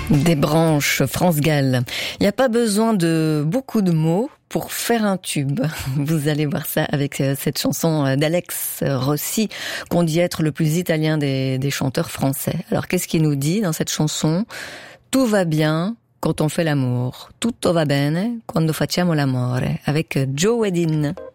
Des branches, France Gall. Il n'y a pas besoin de beaucoup de mots pour faire un tube. Vous allez voir ça avec cette chanson d'Alex Rossi, qu'on dit être le plus italien des chanteurs français. Alors qu'est-ce qu'il nous dit dans cette chanson? Tout va bien quand on fait l'amour. Tutto va bene quando facciamo l'amore. Avec Joe Wedin.